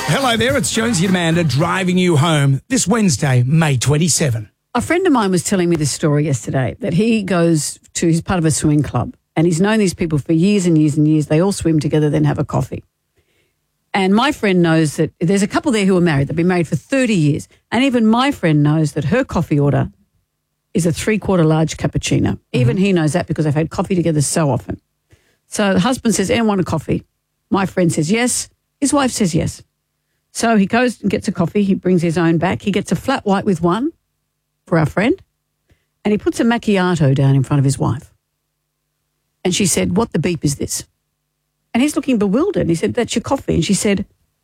Hello there, it's Jonesy and Amanda driving you home this Wednesday, May 27. A friend of mine was telling me this story yesterday, that he's part of a swimming club, and he's known these people for years and years and years. They all swim together, then have a coffee. And my friend knows that there's a couple there who are married. They've been married for 30 years. And even my friend knows that her coffee order is a 3/4 large cappuccino. Even he knows that because they've had coffee together so often. So the husband says, anyone want a coffee? My friend says yes. His wife says yes. So he goes and gets a coffee. He brings his own back. He gets a flat white with one for our friend, and he puts a macchiato down in front of his wife. And she said, what the beep is this? And he's looking bewildered. And he said, that's your coffee. And she said,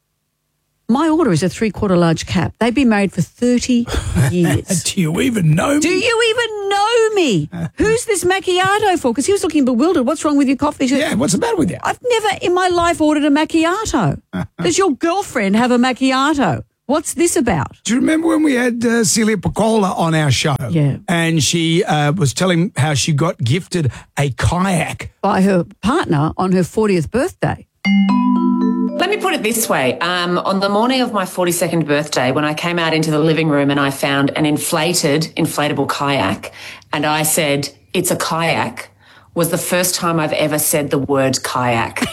my order is a 3/4 large cap. They've been married for 30 years. Do you even know me? Do you even know me? Who's this macchiato for? Because he was looking bewildered. What's wrong with your coffee? She said, Yeah, what's the matter with you? I've never in my life ordered a macchiato. Does your girlfriend have a macchiato? What's this about? Do you remember when we had Celia Piccola on our show? Yeah. And she was telling how she got gifted a kayak. By her partner on her 40th birthday. Let me put it this way. On the morning of my 42nd birthday, when I came out into the living room and I found an inflatable kayak, and I said, it's a kayak, was the first time I've ever said the word kayak.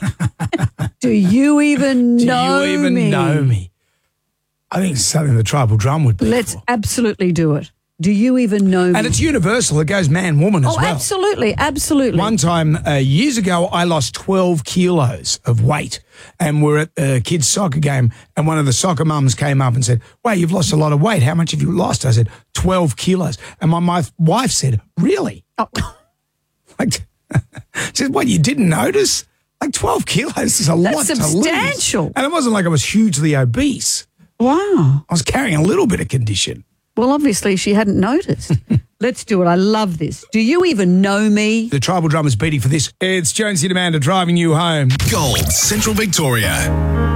Do you even know me? Do you even know me? I think it's something the tribal drum would be. Let's for. absolutely do it. Do you even know me? And it's universal. It goes man, woman as well. Oh, absolutely, absolutely. One time, years ago, I lost 12 kilos of weight, and we're at a kids' soccer game, and one of the soccer mums came up and said, wow, you've lost a lot of weight. How much have you lost? I said, 12 kilos. And my wife said, really? Oh. Like, she said, what, you didn't notice? Like 12 kilos is a lot to lose. That's substantial. And it wasn't like I was hugely obese. Wow. I was carrying a little bit of condition. Well, obviously she hadn't noticed. Let's do it. I love this. Do you even know me? The tribal drum is beating for this. It's Jonesy and Amanda driving you home. Gold, Central Victoria.